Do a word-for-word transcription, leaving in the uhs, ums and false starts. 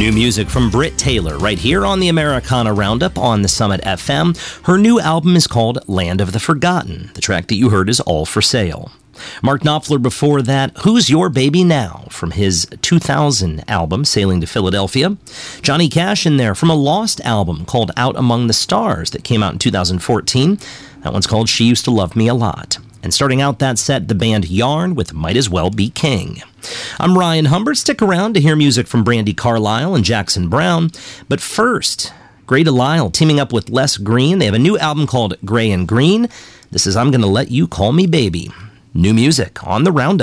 New music from Britt Taylor right here on the Americana Roundup on the Summit F M. Her new album is called Land of the Forgotten. The track that you heard is All for Sale. Mark Knopfler before that, Who's Your Baby Now? From his two thousand album, Sailing to Philadelphia. Johnny Cash in there from a Lost album called Out Among the Stars that came out in two thousand fourteen. That one's called She Used to Love Me a Lot. And starting out that set, the band Yarn with Might As Well Be King. I'm Ryan Humbert. Stick around to hear music from Brandi Carlile and Jackson Browne. But first, Grey DeLisle teaming up with Les Green. They have a new album called Grey and Green. This is I'm Gonna Let You Call Me Baby. New music on the Roundup.